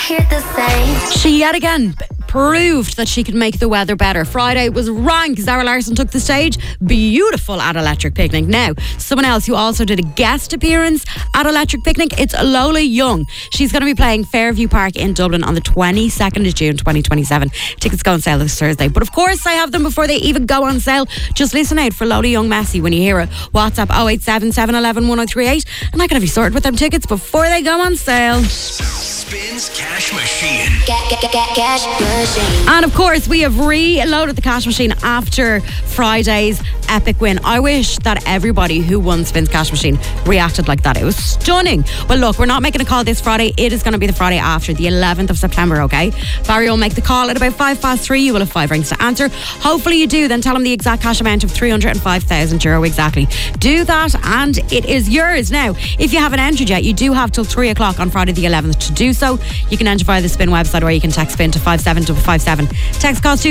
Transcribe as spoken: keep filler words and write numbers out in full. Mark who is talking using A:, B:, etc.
A: hear the same.
B: She yet again proved that she could make the weather better. Friday was rank. Zara Larsson took the stage. Beautiful at Electric Picnic. Now, someone else who also did a guest appearance at Electric Picnic, it's Lola Young. She's going to be playing Fairview Park in Dublin on the twenty-second of June twenty twenty-seven. Tickets go on sale this Thursday. But of course, I have them before they even go on sale. Just listen out for Lola Young Messy when you hear it. WhatsApp oh eight seven, seven one one, one oh three eight, and I can have you sorted with them tickets before they go on sale.
C: Spins Cash Machine.
A: Get, get, get, get, cash machine.
B: And of course, we have reloaded the cash machine after Friday's epic win. I wish that everybody who won Spins Cash Machine reacted like that. It was stunning. Well, look, we're not making a call this Friday. It is going to be the Friday after, the eleventh of September, okay? Barry will make the call at about five past three. You will have five rings to answer. Hopefully you do. Then tell him the exact cash amount of three hundred five thousand euro exactly. Do that and it is yours. Now, if you haven't entered yet, you do have till three o'clock on Friday the eleventh to do so. You can enter via the Spin website or you can text Spin to five seven five seven. Text cost two